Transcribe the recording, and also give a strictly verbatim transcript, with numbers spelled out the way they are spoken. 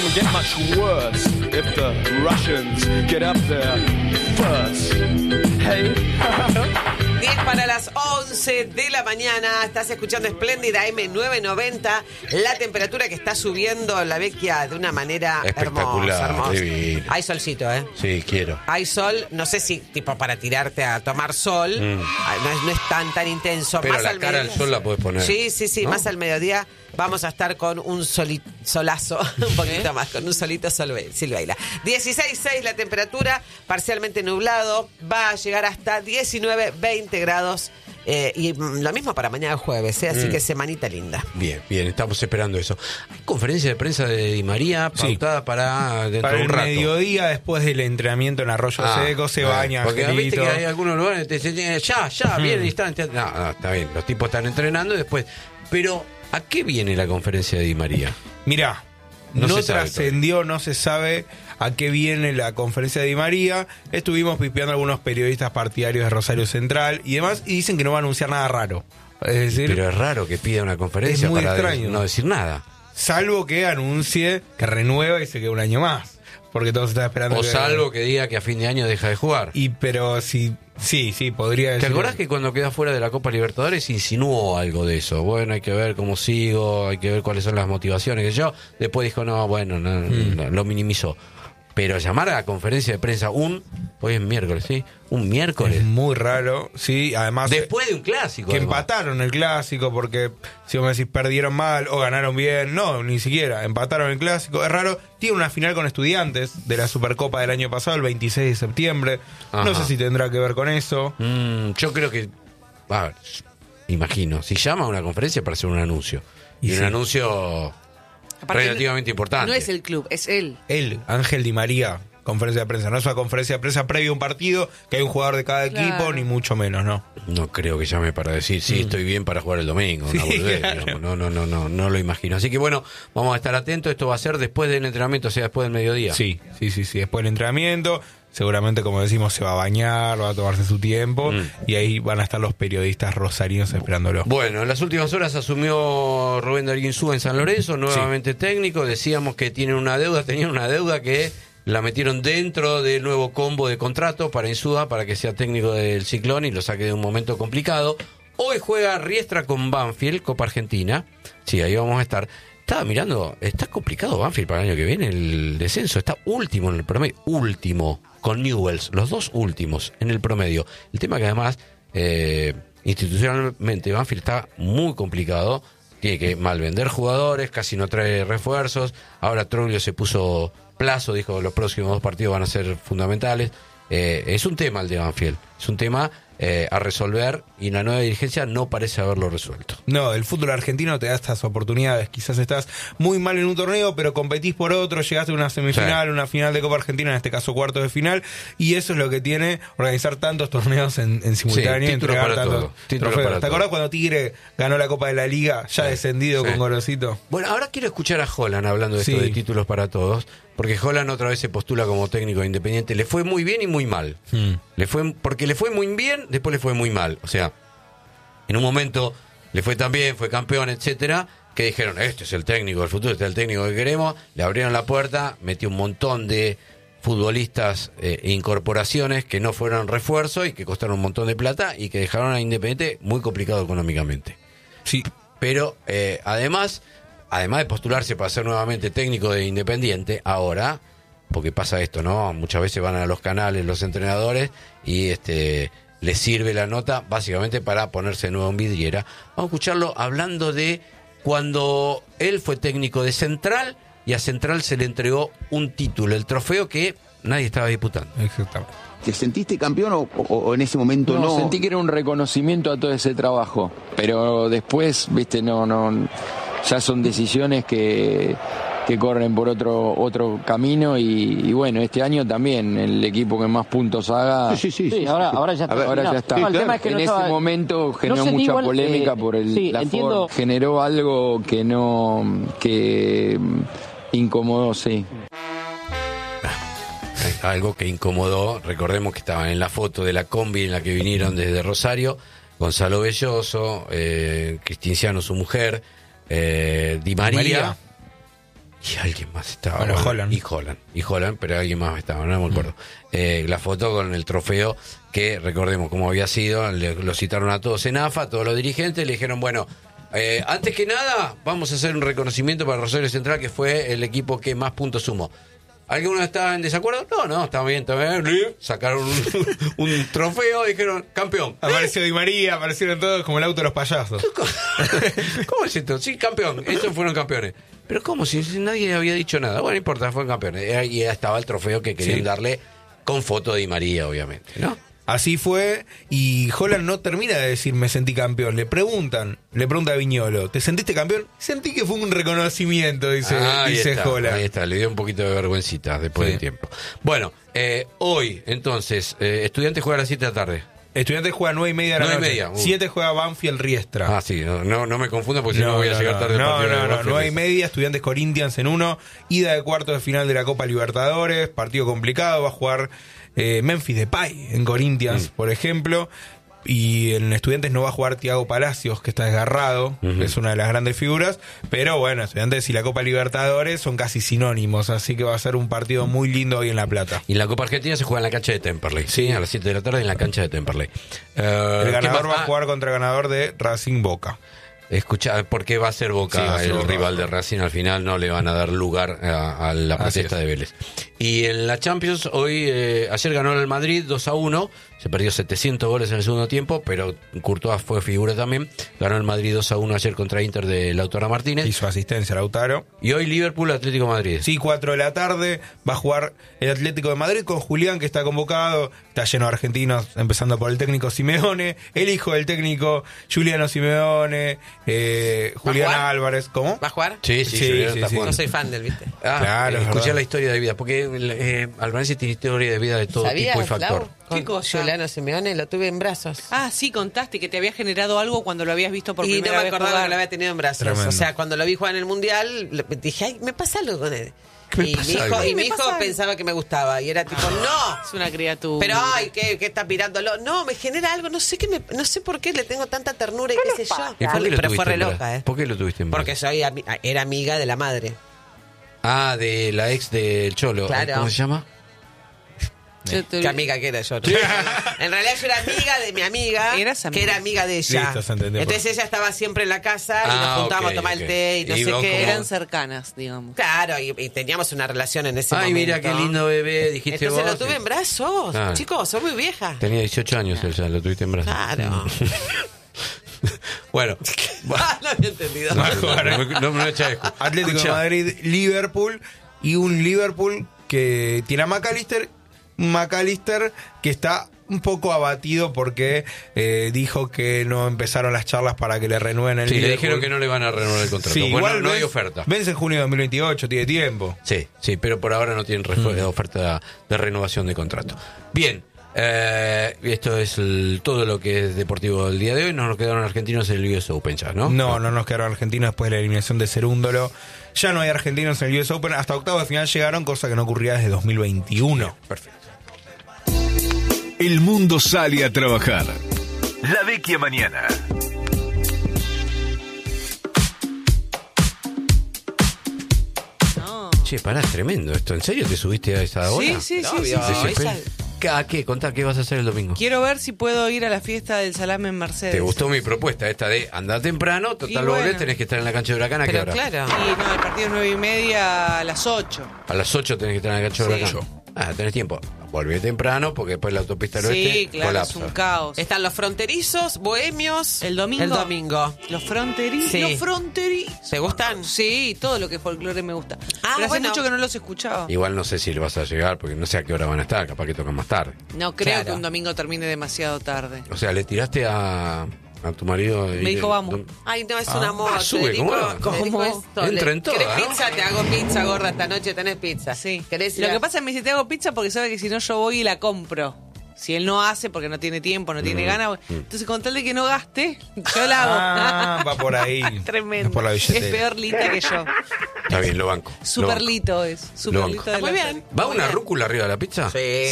will get much worse if the Russians get up there first. Hey. diez para las once de la mañana. Estás escuchando Espléndida M novecientos noventa. La temperatura que está subiendo la Vecchia de una manera espectacular, hermosa, hermosa. divino. Hay solcito, ¿eh? Sí, quiero. Hay sol, no sé si tipo para tirarte a tomar sol. Mm. No, es, no es tan tan intenso. Pero más la al cara mediodía, al sol la puedes poner. Sí, sí, sí. ¿No? Más al mediodía vamos a estar con un soli, solazo, un poquito más, con un solito solve, Silveira. dieciséis punto seis la temperatura, parcialmente nublado. Va a llegar hasta diecinueve, veinte grados. Eh, y mm, lo mismo para mañana jueves, ¿eh? Así Mm. que semanita linda. Bien, bien, estamos esperando eso. ¿Hay conferencia de prensa de Di María pautada Sí. para dentro Para de un el rato? mediodía, después del entrenamiento en Arroyo Ah, Seco, se ah, baña, porque viste Angelito. que hay algunos lugares que te dicen, ya, ya, bien, instante. No, no, está bien, los tipos están entrenando y después. Pero, ¿a qué viene la conferencia de Di María? Mirá, No no, se sabe trascendió, no se sabe a qué viene la conferencia de Di María. Estuvimos pispeando a algunos periodistas partidarios de Rosario Central y demás, y dicen que no va a anunciar nada raro. Es decir, Pero es raro que pida una conferencia Es muy para extraño. de- no decir nada. salvo que anuncie que renueva y se queda un año más. Porque todos están esperando. O que- salvo que diga que a fin de año deja de jugar. Y pero si. Sí, sí, podría ¿Te decir. acordás que cuando queda fuera de la Copa Libertadores insinuó algo de eso? Bueno, hay que ver cómo sigo, hay que ver cuáles son las motivaciones. Que yo después dijo, no, bueno, no, Mm. no, lo minimizó. Pero llamar a la conferencia de prensa un, hoy es miércoles, ¿sí? Un miércoles. Es muy raro, sí, además. Después de un clásico. Que además. empataron el clásico, porque si vos me decís perdieron mal o ganaron bien, no, ni siquiera, empataron el clásico, es raro. Tiene una final con Estudiantes de la Supercopa del año pasado, el veintiséis de septiembre, Ajá. no sé si tendrá que ver con eso. Mm, yo creo que, a ver, imagino, si llama a una conferencia para hacer un anuncio. Y, Y un sí. anuncio Aparte, relativamente importante. No es el club, es él. Él, Ángel Di María, conferencia de prensa, no es una conferencia de prensa previa a un partido, que hay un jugador de cada Claro. equipo, ni mucho menos, ¿no? No creo que llame para decir, sí, estoy bien para jugar el domingo. Sí, una boludez, claro. digamos. No, no, no, no, no lo imagino. Así que bueno, vamos a estar atentos. Esto va a ser después del entrenamiento, o sea, después del mediodía. Sí, sí, sí, sí, después del entrenamiento, seguramente, como decimos, se va a bañar, va a tomarse su tiempo, Mm. y ahí van a estar los periodistas rosarinos esperándolo. Bueno, en las últimas horas asumió Rubén Darguinzú en San Lorenzo, nuevamente técnico. Decíamos que tienen una deuda, tenían una deuda que la metieron dentro del nuevo combo de contrato para Insúa, para que sea técnico del Ciclón y lo saque de un momento complicado. Hoy juega Riestra con Banfield, Copa Argentina. Sí, ahí vamos a estar. Estaba mirando, está complicado Banfield para el año que viene, el descenso. Está último en el promedio, último, con Newells, los dos últimos en el promedio. El tema que además, eh, institucionalmente, Banfield está muy complicado. Tiene que malvender jugadores, casi no trae refuerzos. Ahora Troglio se puso plazo, dijo que los próximos dos partidos van a ser fundamentales. Eh, es un tema el de Banfield, es un tema eh, a resolver y la nueva dirigencia no parece haberlo resuelto. No, el fútbol argentino te da estas oportunidades. Quizás estás muy mal en un torneo, pero competís por otro, llegaste a una semifinal, Sí. una final de Copa Argentina, en este caso cuartos de final, y eso es lo que tiene organizar tantos torneos en, en simultáneo. Sí, título entregar para tantos todo, título trofeos. para ¿Te todo. acordás cuando Tigre ganó la Copa de la Liga, ya Sí, descendido sí. con Gorosito? Bueno, ahora quiero escuchar a Holland hablando de Sí. esto de títulos para todos, porque Holland otra vez se postula como técnico de Independiente. Le fue muy bien y muy mal. Hmm. Le fue porque le fue muy bien, después le fue muy mal. O sea, en un momento le fue tan bien, fue campeón, etcétera, que dijeron, este es el técnico del futuro, este es el técnico que queremos. Le abrieron la puerta, metió un montón de futbolistas eh, e incorporaciones que no fueron refuerzo y que costaron un montón de plata y que dejaron a Independiente muy complicado económicamente. Sí. Pero eh, además, además de postularse para ser nuevamente técnico de Independiente, ahora, porque pasa esto, ¿no? Muchas veces van a los canales los entrenadores y este les sirve la nota básicamente para ponerse de nuevo en vidriera. Vamos a escucharlo hablando de cuando él fue técnico de Central y a Central se le entregó un título, el trofeo que nadie estaba disputando. Exactamente. ¿Te sentiste campeón o, o- o en ese momento no? No, sentí que era un reconocimiento a todo ese trabajo, pero después, viste, no, no, ya son decisiones que, que corren por otro otro camino y, y bueno, este año también el equipo que más puntos haga. Sí, sí, sí. Sí, ahora, ahora ya A está. ver, Ahora No, ya está. no, el tema es que en no ese estaba- momento generó no sentí mucha igual, polémica eh, por el, sí, la entiendo. forma. Generó algo que no, que mm, incomodó, sí. Algo que incomodó, recordemos que estaban en la foto de la combi en la que vinieron desde Rosario, Gonzalo Belloso, eh, Cristinciano su mujer, eh, Di María, María. Y alguien más estaba. Bueno, Holland. Y Holland. Y Holland, pero alguien más estaba, no me acuerdo. Mm. Eh, la foto con el trofeo, que recordemos cómo había sido, le, lo citaron a todos en A F A, todos los dirigentes, le dijeron, bueno, eh, antes que nada, vamos a hacer un reconocimiento para Rosario Central, que fue el equipo que más puntos sumó. ¿Alguno estaba en desacuerdo? No, no, está bien, está bien. Sacaron un, un trofeo y dijeron, campeón. Apareció Di María, aparecieron todos como el auto de los payasos. ¿Cómo es esto? Sí, campeón. Estos fueron campeones. Pero ¿cómo? Si nadie había dicho nada. Bueno, no importa, fueron campeones. Y ya estaba el trofeo que querían sí. darle con foto de Di María, obviamente, ¿no? Así fue, y Holland no termina de decir me sentí campeón. Le preguntan, le pregunta a Viñolo, ¿te sentiste campeón? Sentí que fue un reconocimiento, dice, ah, ahí dice está, Holland. Ahí está, le dio un poquito de vergüencita después sí. del tiempo. Bueno, eh, hoy, entonces, eh, Estudiantes juega a las siete de la tarde. Estudiantes juega a nueve y media de la nueve noche. Y media. Uh. siete juega Banfield Riestra. Ah, sí, no, no, no me confunda porque si no, no voy a no, llegar no, tarde al no, partido. No, de no, no, nueve y media, Estudiantes Corinthians en uno. Ida de cuartos de final de la Copa Libertadores. Partido complicado, va a jugar eh, Memphis Depay en Corinthians, mm. por ejemplo. Y en Estudiantes no va a jugar Thiago Palacios, que está desgarrado, uh-huh. es una de las grandes figuras, pero bueno, Estudiantes y la Copa Libertadores son casi sinónimos, así que va a ser un partido muy lindo hoy en La Plata. Y la Copa Argentina se juega en la cancha de Temperley, sí, sí a las siete de la tarde en la cancha de Temperley. Uh, el ganador va a jugar contra el ganador de Racing Boca. Escucha, ¿por qué va a ser Boca sí, va a ser el Boca. rival de Racing? Al final no le van a dar lugar a, a la protesta de Vélez. Y en la Champions, hoy, eh, ayer ganó el Madrid dos a uno, se perdió setecientos goles en el segundo tiempo, pero Courtois fue figura también. Ganó el Madrid dos a uno ayer contra Inter de Lautaro Martínez. Y su asistencia, Lautaro. Y hoy Liverpool, Atlético de Madrid. Sí, cuatro de la tarde, va a jugar el Atlético de Madrid con Julián, que está convocado. Está lleno de argentinos, empezando por el técnico Simeone, el hijo del técnico Giuliano Simeone, eh, Julián Álvarez. ¿Cómo? ¿Va a jugar? Sí, sí, sí, sí, sí, sí. No soy fan del, ¿viste? Ah, claro, eh, escuché la historia de vida, porque eh, Albanese tiene historia de vida de todo tipo y factor. ¿Qué cosa? Giuliano Simeone lo tuve en brazos. Ah, sí, contaste que te había generado algo cuando lo habías visto por y primera vez. Y no me acordaba que lo había tenido en brazos. Tremendo. O sea, cuando lo vi jugar en el Mundial, dije, ay, me pasa algo con él. Me y mi hijo, y mi hijo pensaba que me gustaba y era tipo, no, es una criatura. Pero ay, ¿qué, qué está mirándolo? No, me genera algo, no sé qué me, no sé por qué le tengo tanta ternura y qué sé yo. ¿Y por qué pero fue re loca, ¿eh? ¿Por qué lo tuviste en brazos? Porque soy era amiga de la madre. Ah, de la ex del Cholo. Claro. ¿Cómo se llama? ¿Qué amiga que era yo? ¿No? En realidad yo era amiga de mi amiga, que era amiga de ella. Listo, entonces ella estaba siempre en la casa y ah, nos juntábamos okay, a tomar okay. el té y no y sé qué. Como... Eran cercanas, digamos. Claro, y, y teníamos una relación en ese Ay, momento. Ay, mira qué lindo bebé, dijiste entonces vos. Entonces lo tuve en brazos. Ah. Chicos, soy muy vieja. Tenía dieciocho años, él ya lo tuviste en brazos. Claro. Bueno, no había entendido. No, no, no me echa eco. Atlético Escucha. de Madrid, Liverpool, y un Liverpool que tiene a McAllister. McAllister que está un poco abatido porque eh, dijo que no empezaron las charlas para que le renueven el Sí, Liverpool. le dijeron que no le van a renovar el contrato. Sí, bueno, igual no vence, hay oferta. Vence en junio de dos mil veintiocho, tiene tiempo. Sí, sí, pero por ahora no tienen mm. oferta de renovación de contrato. Bien, eh, esto es el, todo lo que es deportivo del día de hoy. No nos quedaron argentinos en el U S Open ya, ¿no? No, no nos quedaron argentinos después de la eliminación de Cerúndolo. Ya no hay argentinos en el U S Open. Hasta octavos de final llegaron, cosa que no ocurría desde dos mil veintiuno. Bien, perfecto. El mundo sale a trabajar. La Vecchia mañana. No. Che, pará, es tremendo esto. ¿En serio te subiste a esa hora? Sí, sí, sí. Obvio, sí, sí. esa... ¿A qué? Contá, ¿qué vas a hacer el domingo? Quiero ver si puedo ir a la fiesta del salame en Mercedes. ¿Te gustó mi propuesta esta de andar temprano? Total, bueno. volvés, tenés que estar en la cancha de Huracán. ¿A qué Pero hora? claro. Y no, el partido es nueve y media a las ocho. A las ocho tenés que estar en la cancha de Sí. Huracán. Ah, tenés tiempo. Volvé temprano porque después la autopista del Sí, oeste claro, colapsa. es un caos. Están los fronterizos, bohemios. ¿El domingo? El domingo. Los fronterizos. Sí. Los fronterizos. ¿Te gustan? Sí, todo lo que es folclore me gusta. Ah, Pero hace bueno. mucho que no los escuchaba. Igual no sé si le vas a llegar porque no sé a qué hora van a estar. Capaz que tocan más tarde. No creo Claro. que un domingo termine demasiado tarde. O sea, le tiraste a, a tu marido. Me dijo, vamos. Ay, no, es Ah. un amor. Ah, te sube, dedico- ¿cómo? te ¿Cómo? dedico esto. Entra en toda, ¿Querés ¿no? pizza? Te hago pizza, gorda. Esta noche tenés pizza. Sí. ¿Querés ir Lo a- que pasa es que me dice, te hago pizza porque sabe que si no yo voy y la compro. Si él no hace porque no tiene tiempo, no tiene Mm, ganas. mm. Entonces, con tal de que no gaste, yo la hago. Ah, va por ahí. Tremendo. Es por la billetera. Es peor lita que yo. Está bien, lo banco. lo Super banco. lito es. Super Lo lito banco. de Muy la bien. ¿Va Muy una bien. rúcula arriba de la pizza? Sí.